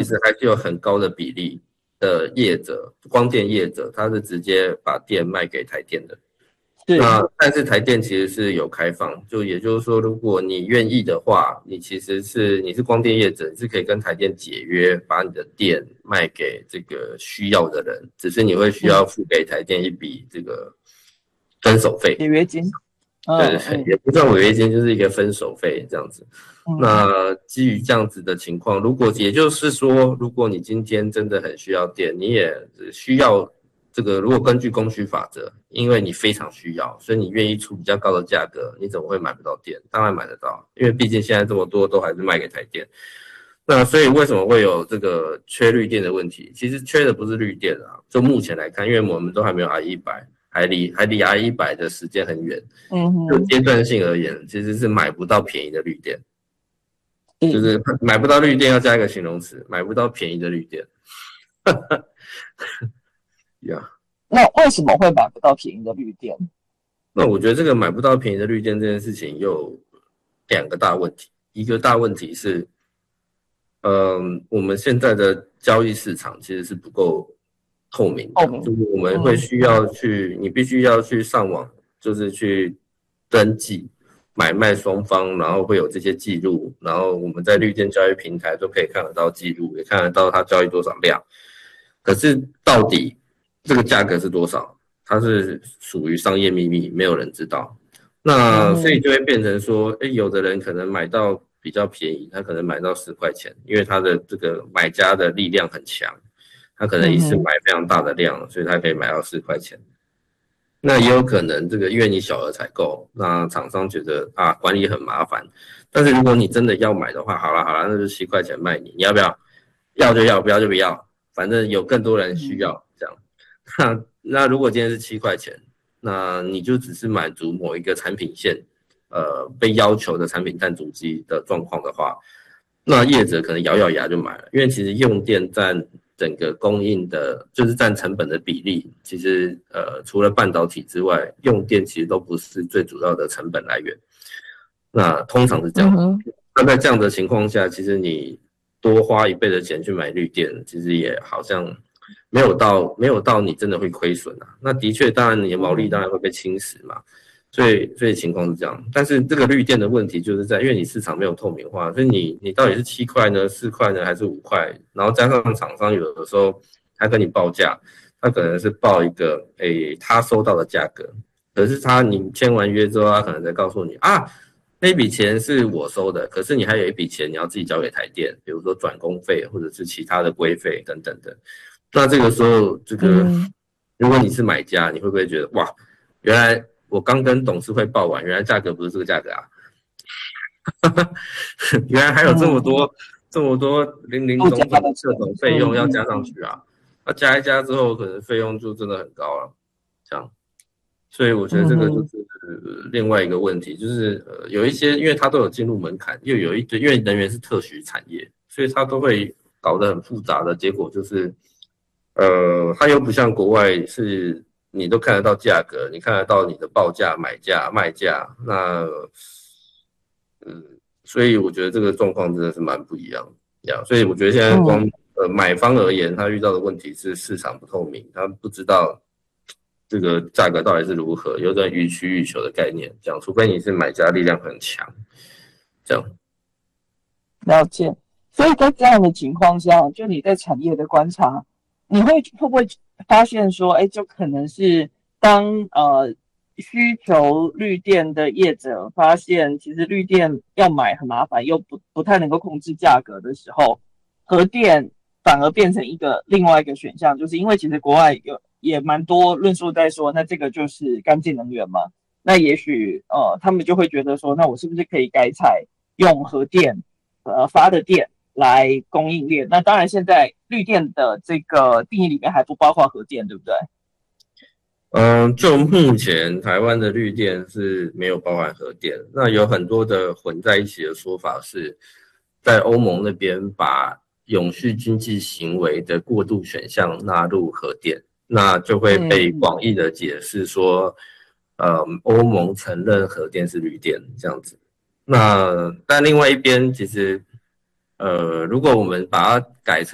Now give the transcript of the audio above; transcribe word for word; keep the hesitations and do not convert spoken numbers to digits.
实还是有很高的比例的业者，光电业者，他是直接把电卖给台电的。那但是台电其实是有开放，就也就是说，如果你愿意的话，你其实是你是光电业者，你是可以跟台电解约，把你的电卖给这个需要的人，只是你会需要付给台电一笔这个分手费， 解约金。 对对对，也不算违约金，就是一个分手费这样子。嗯、那基于这样子的情况，如果也就是说，如果你今天真的很需要电，你也需要这个，如果根据供需法则，因为你非常需要，所以你愿意出比较高的价格，你怎么会买不到电？当然买得到，因为毕竟现在这么多都还是卖给台电。那所以为什么会有这个缺绿电的问题？其实缺的不是绿电啊，就目前来看，因为我们都还没有 R 一百。还离还离 R 一百的时间很远，嗯，就阶段性而言，其实是买不到便宜的绿电，嗯、就是买不到绿电要加一个形容词，买不到便宜的绿电。 yeah. 那为什么会买不到便宜的绿电？ 那我觉得这个买不到便宜的绿电这件事情有两个大问题，一个大问题是，呃，我们现在的交易市场其实是不够透明的，就是我们会需要去，你必须要去上网，就是去登记买卖双方，然后会有这些记录，然后我们在绿电交易平台都可以看得到记录，也看得到它交易多少量。可是到底这个价格是多少，它是属于商业秘密，没有人知道。那所以就会变成说，哎，有的人可能买到比较便宜，他可能买到十块钱，因为他的这个买家的力量很强。他可能一次买非常大的量，嗯、所以他可以买到四块钱。那也有可能这个因为你小额采购，那厂商觉得啊管理很麻烦。但是如果你真的要买的话，好了好了，那就七块钱卖你，你要不要？要就要，不要就不要，反正有更多人需要这样。那那如果今天是七块钱，那你就只是满足某一个产品线，呃被要求的产品碳足迹的状况的话，那业者可能咬咬牙就买了，因为其实用电占整个供应的，就是占成本的比例，其实呃除了半导体之外，用电其实都不是最主要的成本来源。那通常是这样。嗯、那在这样的情况下，其实你多花一倍的钱去买绿电，其实也好像没有到没有到你真的会亏损啊。那的确，当然你的毛利当然会被侵蚀嘛。所以，所以情况是这样，但是这个绿电的问题就是在，因为你市场没有透明化，所以你你到底是七块呢、四块呢，还是五块？然后加上厂商有的时候他跟你报价，他可能是报一个诶他收到的价格，可是他你签完约之后，他可能再告诉你啊，那笔钱是我收的，可是你还有一笔钱你要自己交给台电，比如说转工费或者是其他的规费等等的。那这个时候，这个、嗯、如果你是买家，你会不会觉得哇，原来我刚跟董事会报完，原来价格不是这个价格啊！原来还有这么多、嗯、这么多零零总总的各种费用要加上去啊！那加一加之后，可能费用就真的很高了。这样，所以我觉得这个就是另外一个问题，就是呃有一些，因为它都有进入门槛，又有一堆，因为能源是特许产业，所以它都会搞得很复杂的结果就是，呃，它又不像国外是。你都看得到价格，你看得到你的报价、买价、卖价，那，嗯，所以我觉得这个状况真的是蛮不一样的。所以我觉得现在光、嗯、呃买方而言，他遇到的问题是市场不透明，他不知道这个价格到底是如何，有点予取予求的概念。这样，除非你是买家力量很强，这样。 了解。所以在这样的情况下，就你在产业的观察，你会会不会发现说，哎，就可能是当呃需求绿电的业者发现，其实绿电要买很麻烦，又不不太能够控制价格的时候，核电反而变成一个另外一个选项，就是因为其实国外有也蛮多论述在说，那这个就是干净能源嘛，那也许呃他们就会觉得说，那我是不是可以改采用核电呃发的电来供应链？那当然，现在绿电的这个定义里面还不包括核电，对不对？ 嗯，就目前台湾的绿电是没有包含核电，那有很多的混在一起的说法是，在欧盟那边把永续经济行为的过渡选项纳入核电，那就会被广义的解释说，呃，欧盟承认核电是绿电这样子。那但另外一边其实。呃，如果我们把它改成